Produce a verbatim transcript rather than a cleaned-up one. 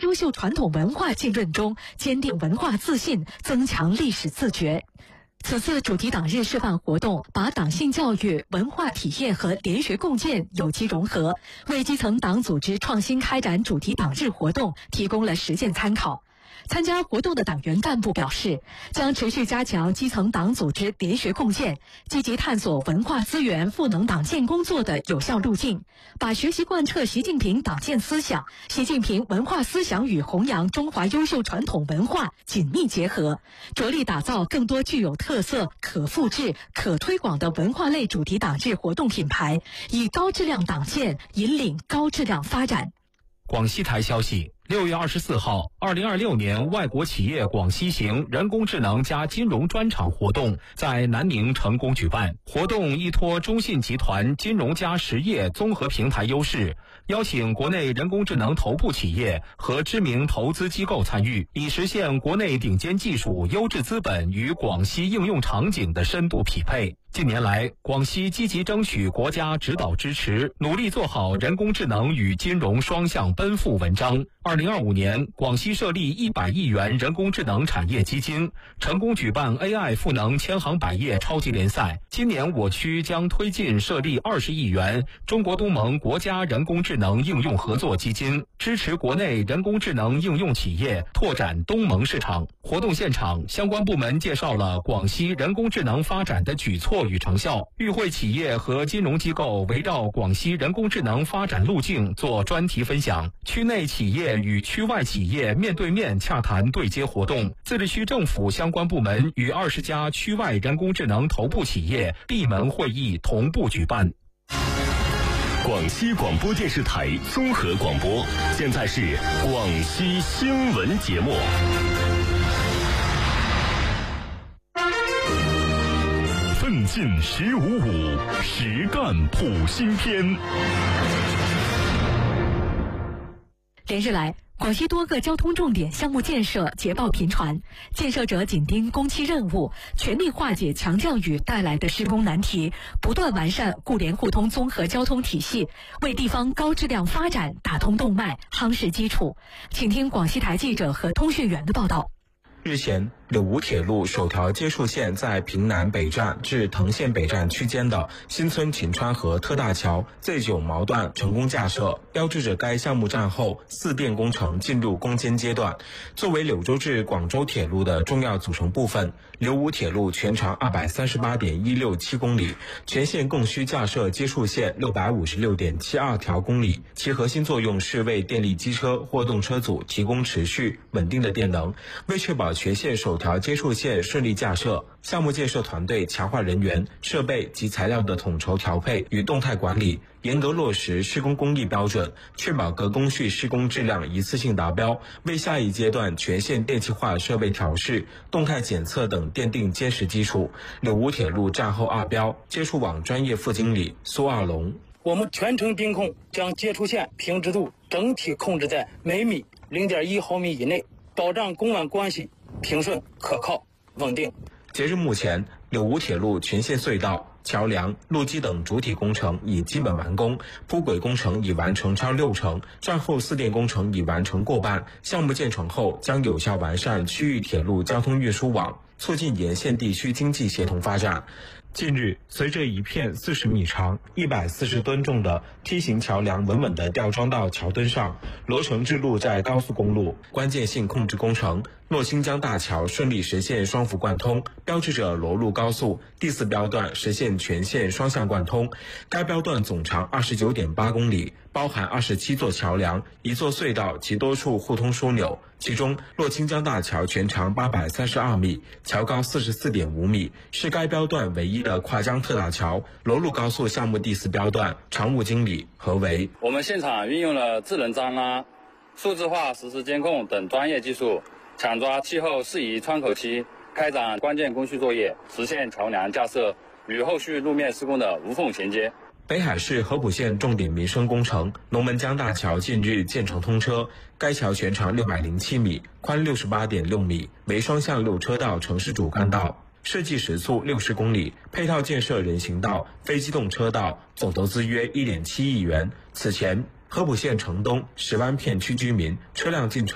优秀传统文化浸润中，坚定文化自信，增强历史自觉。此次主题党日示范活动把党性教育、文化体验和联学共建有机融合，为基层党组织创新开展主题党日活动提供了实践参考。参加活动的党员干部表示，将持续加强基层党组织联学共建，积极探索文化资源赋能党建工作的有效路径，把学习贯彻习近平党建思想、习近平文化思想与弘扬中华优秀传统文化紧密结合，着力打造更多具有特色、可复制、可推广的文化类主题党日活动品牌，以高质量党建引领高质量发展。 广西台消息，六月二十四号，二零二六年外国企业广西行人工智能加金融专场活动在南宁成功举办。活动依托中信集团金融加实业综合平台优势，邀请国内人工智能头部企业和知名投资机构参与，以实现国内顶尖技术、优质资本与广西应用场景的深度匹配。近年来，广西积极争取国家指导支持，努力做好人工智能与金融双向奔赴文章。二零二五年，广西设立一百亿元人工智能产业基金，成功举办 A I 赋能千行百业超级联赛。今年我区将推进设立二十亿元中国东盟国家人工智能应用合作基金，支持国内人工智能应用企业拓展东盟市场。活动现场，相关部门介绍了广西人工智能发展的举措与成效，与会企业和金融机构围绕广西人工智能发展路径做专题分享，区内企业与区外企业面对面洽谈对接活动。自治区政府相关部门与二十家区外人工智能头部企业闭门会议同步举办。 广西广播电视台综合广播，现在是广西新闻节目。奋进十五五，实干普新篇。 连日来，广西多个交通重点项目建设捷报频传，建设者紧盯工期任务，全力化解强降雨带来的施工难题，不断完善互联互通综合交通体系，为地方高质量发展打通动脉，夯实基础。请听广西台记者和通讯员的报道。 日前，柳梧铁路首条接触线在平南北站至藤县北站区间的新村秦川河特大桥 Z 九 毛段成功架设，标志着该项目战后四电工程进入攻坚阶段。作为柳州至广州铁路的重要组成部分，柳梧铁路全长 二百三十八点一六七公里，全线共需架设接触线 六百五十六点七二条公里，其核心作用是为电力机车或动车组提供持续稳定的电能。为确保全线首条接触线顺利架设，项目建设团队强化人员、设备及材料的统筹调配与动态管理，严格落实施工工艺标准，确保各工序施工质量一次性达标，为下一阶段全线电气化设备调试、动态检测等奠定坚实基础。柳梧铁路战后二标接触网专业副经理苏二龙： 我们全程盯控，将接触线平直度整体控制在每米 零点一毫米以内，保障公网关系平顺、可靠、稳定。 截至目前，柳梧铁路全线隧道、桥梁、路基等主体工程已基本完工，铺轨工程已完成超六成，战后四电工程已完成过半。项目建成后，将有效完善区域铁路交通运输网，促进沿线地区经济协同发展。近日，随着一片四十米长、一百四十吨重的梯形桥梁稳稳地吊装到桥墩上，罗城支路在高速公路关键性控制工程洛新江大桥顺利实现双辅贯通，标志着罗路高速第四标段实现全线双向贯通。该标段总长 二十九点八公里，包含二十七座桥梁、一座隧道及多处互通枢纽。其中，洛清江大桥全长八百三十二米，桥高 四十四点五米，是该标段唯一的跨江特大桥。罗路高速项目第四标段常务经理何为： 我们现场运用了智能张拉、数字化实时监控等专业技术，抢抓气候适宜窗口期，开展关键工序作业，实现桥梁架设与后续路面施工的无缝衔接。 北海市合浦县重点民生工程龙门江大桥近日建成通车，该桥全长六百零七米，宽 六十八点六米，为双向六车道城市主干道，设计时速六十公里，配套建设人行道、非机动车道，总投资约 一点七亿元。此前，合浦县城东石湾片区居民车辆进城